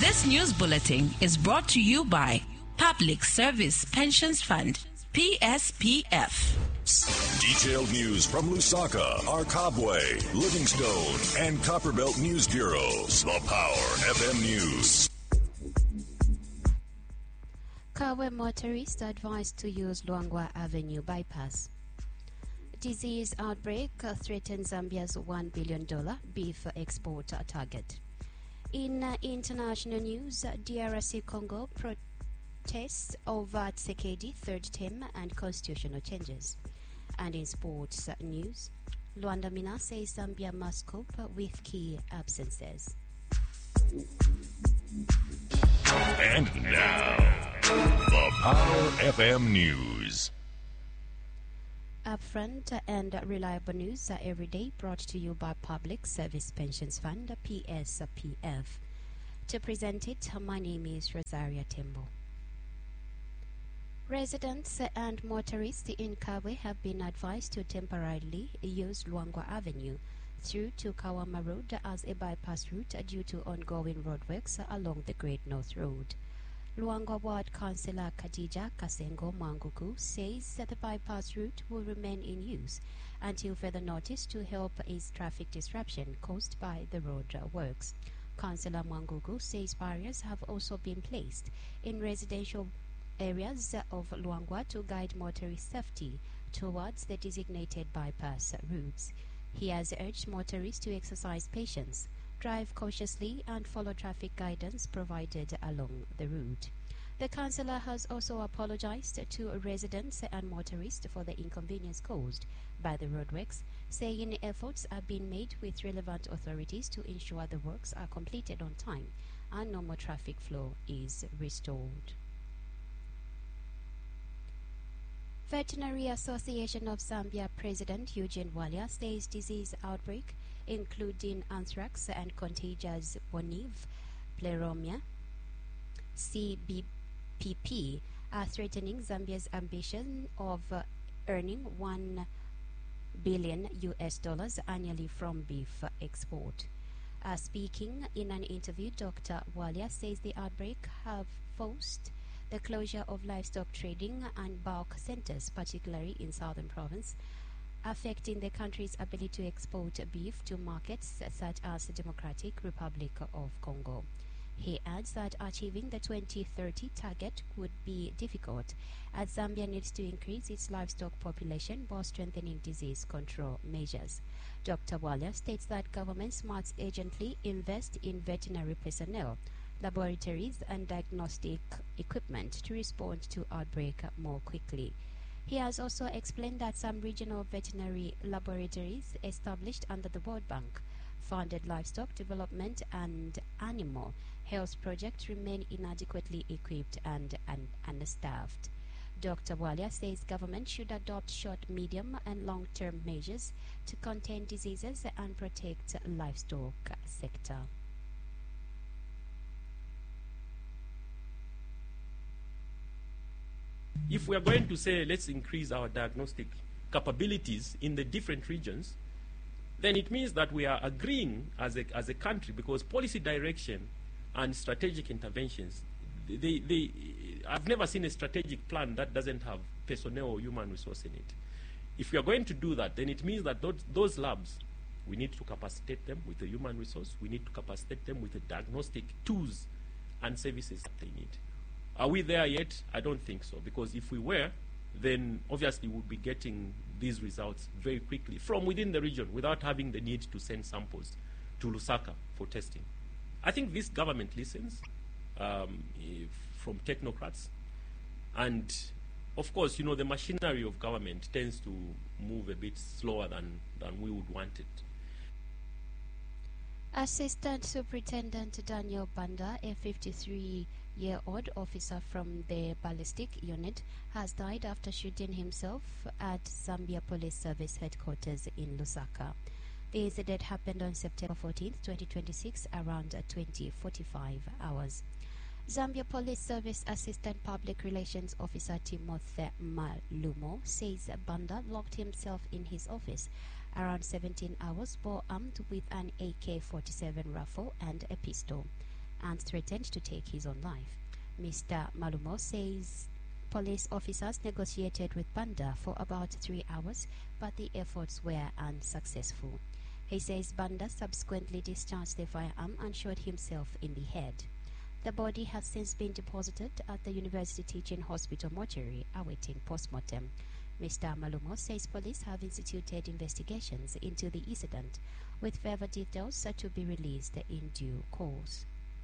This news bulletin is brought to you by Public Service Pensions Fund, PSPF. Detailed news from Lusaka, Arkabwe, Livingstone, and Copperbelt News Bureaus. The Power FM News. Kawe motorists advised to use Luangwa Avenue bypass. Disease outbreak threatens Zambia's $1 billion beef export target. In international news, DRC Congo protests over Tshisekedi third term and constitutional changes. And in sports news, Luanda Mina says Zambia must cope with key absences. And now, the Power FM News. Upfront and reliable news every day brought to you by Public Service Pensions Fund, PSPF. To present it, my name is Rosaria Tembo. Residents and motorists in Kawe have been advised to temporarily use Luangwa Avenue through to Kawama Road as a bypass route due to ongoing roadworks along the Great North Road. Luangwa Ward Councillor Khadija Kasengo Manguku says that the bypass route will remain in use until further notice to help ease traffic disruption caused by the road works. Councillor Manguku says barriers have also been placed in residential areas of Luangwa to guide motorist safety towards the designated bypass routes. He has urged motorists to exercise patience, drive cautiously and follow traffic guidance provided along the route. The councillor has also apologized to residents and motorists for the inconvenience caused by the roadworks, saying efforts are being made with relevant authorities to ensure the works are completed on time and normal traffic flow is restored. Veterinary Association of Zambia President Eugene Walia says disease outbreak including anthrax and contagious Boniv, Pleromia, CBPP, are threatening Zambia's ambition of earning $1 billion annually from beef export. Speaking in an interview, Dr. Walia says the outbreak have forced the closure of livestock trading and bulk centers, particularly in southern province, affecting the country's ability to export beef to markets such as the Democratic Republic of Congo. He adds that achieving the 2030 target would be difficult, as Zambia needs to increase its livestock population while strengthening disease control measures. Dr. Walia states that governments must urgently invest in veterinary personnel, laboratories and diagnostic equipment to respond to outbreak more quickly. He has also explained that some regional veterinary laboratories established under the World Bank funded livestock development and animal health projects remain inadequately equipped and understaffed. Dr. Walia says government should adopt short, medium and long-term measures to contain diseases and protect livestock sector. If we are going to say let's increase our diagnostic capabilities in the different regions, then it means that we are agreeing as a country, because policy direction and strategic interventions, I've never seen a strategic plan that doesn't have personnel or human resource in it. If we are going to do that, then it means that those labs, we need to capacitate them with the human resource, we need to capacitate them with the diagnostic tools and services that they need. Are we there yet? I don't think so, because if we were, then obviously we'll be getting these results very quickly from within the region without having the need to send samples to Lusaka for testing. I think this government listens from technocrats, and of course, you know, the machinery of government tends to move a bit slower than we would want it. Assistant Superintendent Daniel Banda, a 53-year-old officer from the ballistic unit, has died after shooting himself at Zambia Police Service headquarters in Lusaka. The incident happened on September 14, 2026, around 20:45 hours. Zambia Police Service Assistant Public Relations Officer Timothy Malumo says Banda locked himself in his office around 17 hours while armed with an AK-47 rifle and a pistol. and threatened to take his own life. Mr. Malumo says police officers negotiated with Banda for about 3 hours, but the efforts were unsuccessful. He says Banda subsequently discharged the firearm and shot himself in the head. The body has since been deposited at the University Teaching Hospital mortuary awaiting postmortem. Mr. Malumo says police have instituted investigations into the incident, with further details to be released in due course.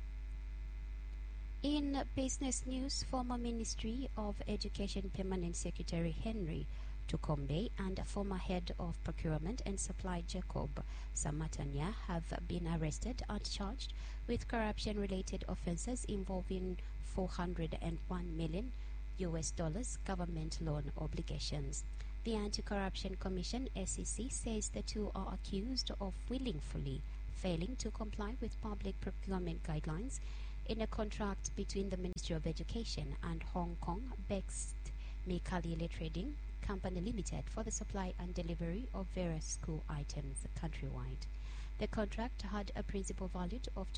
In business news, former Ministry of Education Permanent Secretary Henry Tukombe and former Head of Procurement and Supply Jacob Samatanya have been arrested and charged with corruption-related offences involving $401 million government loan obligations. The Anti-Corruption Commission (SEC) says the two are accused of willfully failing to comply with public procurement guidelines in a contract between the Ministry of Education and Hong Kong-based Mikalile Trading Company Limited for the supply and delivery of various school items countrywide. The contract had a principal value of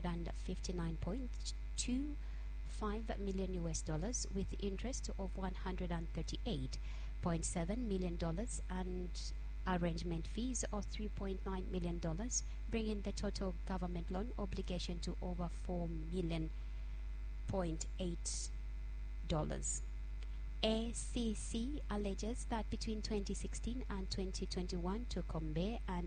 $259.25 million with interest of $138.7 million and arrangement fees of $3.9 million, bringing the total government loan obligation to over $4.8 million. ACC alleges that between 2016 and 2021, Tukombe and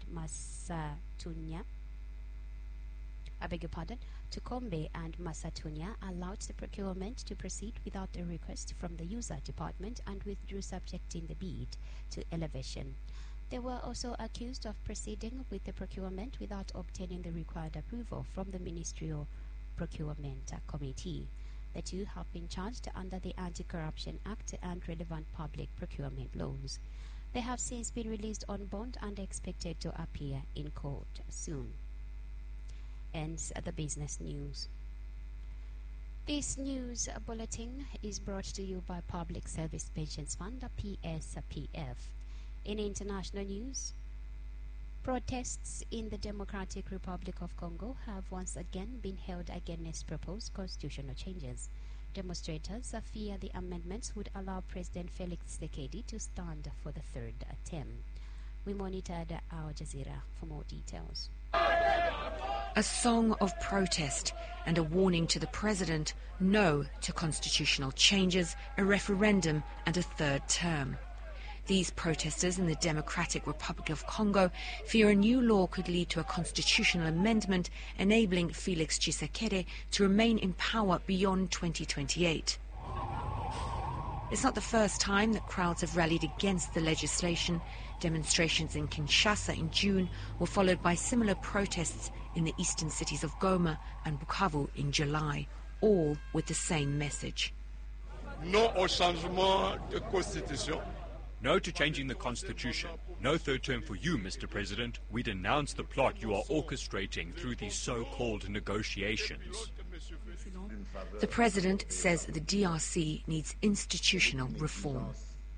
Masatunya allowed the procurement to proceed without a request from the user department and withdrew subjecting the bid to elevation. They were also accused of proceeding with the procurement without obtaining the required approval from the Ministerial Procurement Committee. The two have been charged under the Anti-Corruption Act and relevant public procurement laws. They have since been released on bond and expected to appear in court soon. Ends the business news. This news bulletin is brought to you by Public Service Pensions Fund, PSPF. In international news, protests in the Democratic Republic of Congo have once again been held against proposed constitutional changes. Demonstrators fear the amendments would allow President Felix Tshisekedi to stand for the third term. We monitored Al Jazeera for more details. A song of protest and a warning to the president, no to constitutional changes, a referendum and a third term. These protesters in the Democratic Republic of Congo fear a new law could lead to a constitutional amendment enabling Felix Tshisekedi to remain in power beyond 2028. It's not the first time that crowds have rallied against the legislation. Demonstrations in Kinshasa in June were followed by similar protests in the eastern cities of Goma and Bukavu in July, all with the same message. Non au changement de constitution. No to changing the constitution. No third term for you, Mr. President. We denounce the plot you are orchestrating through these so-called negotiations. The president says the DRC needs institutional reform.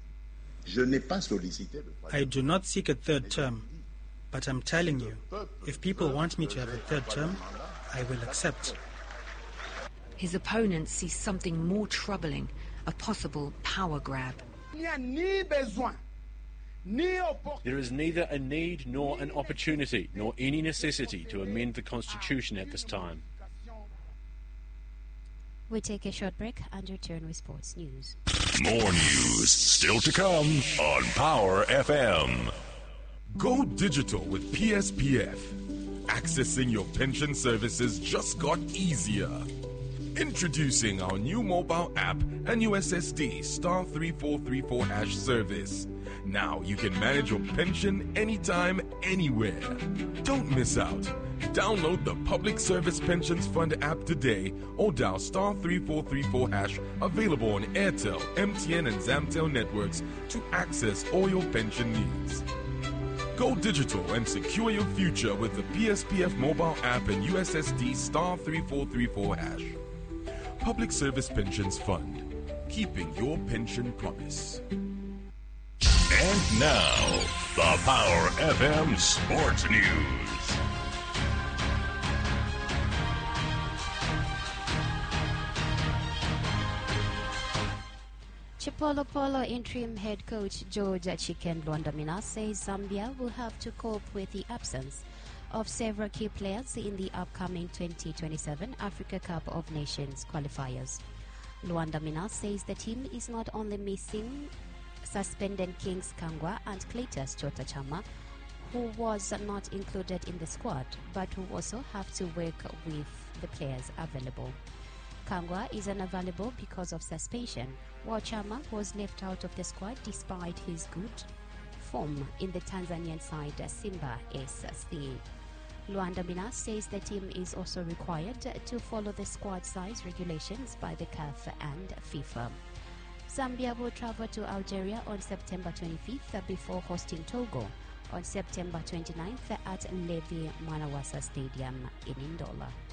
I do not seek a third term, but I'm telling you, if people want me to have a third term, I will accept. His opponents see something more troubling, a possible power grab. There is neither a need nor an opportunity, nor any necessity to amend the Constitution at this time. We take a short break and return with sports news. More news still to come on Power FM. Go digital with PSPF. Accessing your pension services just got easier. Introducing our new mobile app and USSD *3434# service. Now you can manage your pension anytime, anywhere. Don't miss out. Download the Public Service Pensions Fund app today or dial *3434# available on Airtel, MTN and Zamtel networks to access all your pension needs. Go digital and secure your future with the PSPF mobile app and USSD *3434#. Public Service Pensions Fund, keeping your pension promise. And now, the Power FM Sports News. Chipolo Polo interim head coach George Chicken Luandamina says Zambia will have to cope with the absence of several key players in the upcoming 2027 Africa Cup of Nations qualifiers. Luandamina says the team is not only missing suspended Kings Kangwa and Cletus Chota Chama, who was not included in the squad, but who also have to work with the players available. Kangwa is unavailable because of suspension, while Chama was left out of the squad despite his good form in the Tanzanian side Simba SC. Luandamina says the team is also required to follow the squad size regulations by the CAF and FIFA. Zambia will travel to Algeria on September 25th before hosting Togo on September 29th at Levi Mwanawasa Stadium in Ndola.